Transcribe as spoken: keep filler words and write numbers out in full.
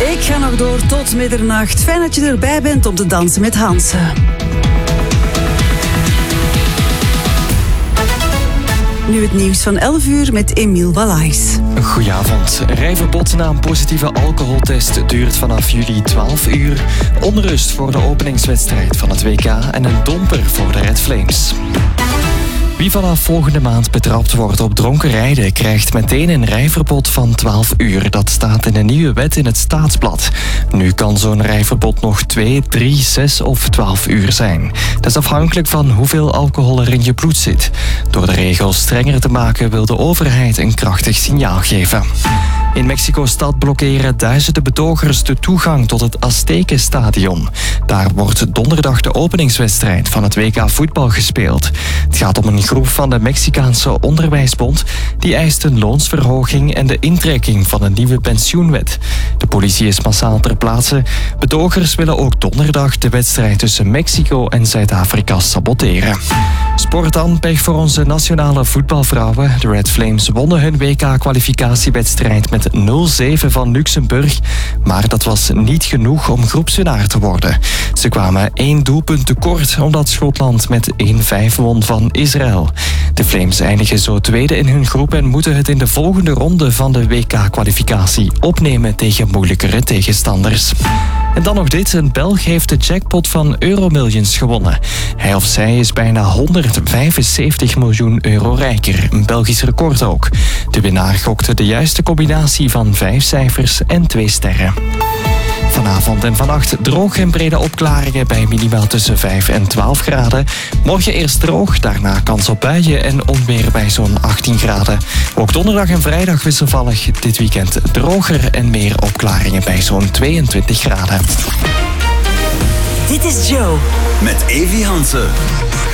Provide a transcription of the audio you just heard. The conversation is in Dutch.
Ik ga nog door tot middernacht. Fijn dat je erbij bent om te dansen met Hansen. Nu het nieuws van elf uur met Emiel Wallays. Goedenavond. Rijverbod na een positieve alcoholtest duurt vanaf juli twaalf uur. Onrust voor de openingswedstrijd van het W K en een domper voor de Red Flames. Wie vanaf volgende maand betrapt wordt op dronken rijden, krijgt meteen een rijverbod van twaalf uur. Dat staat in een nieuwe wet in het Staatsblad. Nu kan zo'n rijverbod nog twee, drie, zes of twaalf uur zijn. Dat is afhankelijk van hoeveel alcohol er in je bloed zit. Door de regels strenger te maken wil de overheid een krachtig signaal geven. In Mexico-stad blokkeren duizenden betogers de toegang tot het Aztekenstadion. Daar wordt donderdag de openingswedstrijd van het W K voetbal gespeeld. Het gaat om een groep van de Mexicaanse Onderwijsbond. Die eist een loonsverhoging en de intrekking van een nieuwe pensioenwet. De politie is massaal ter plaatse. Betogers willen ook donderdag de wedstrijd tussen Mexico en Zuid-Afrika saboteren. Sport dan, pech voor onze nationale voetbalvrouwen. De Red Flames wonnen hun W K-kwalificatiewedstrijd met nul zeven van Luxemburg. Maar dat was niet genoeg om groepswinnaar te worden. Ze kwamen één doelpunt tekort omdat Schotland met één vijf won van Israël. De Flames eindigen zo tweede in hun groep en moeten het in de volgende ronde van de W K-kwalificatie opnemen tegen moeilijkere tegenstanders. En dan nog dit. Een Belg heeft de jackpot van Euromillions gewonnen. Hij of zij is bijna honderdvijfenzeventig miljoen euro rijker. Een Belgisch record ook. De winnaar gokte de juiste combinatie van vijf cijfers en twee sterren. Vanavond en vannacht droog en brede opklaringen bij minimaal tussen vijf en twaalf graden. Morgen eerst droog, daarna kans op buien en onweer bij zo'n achttien graden. Ook donderdag en vrijdag wisselvallig. Dit weekend droger en meer opklaringen bij zo'n tweeëntwintig graden. Dit is Joe. Met Evi Hansen.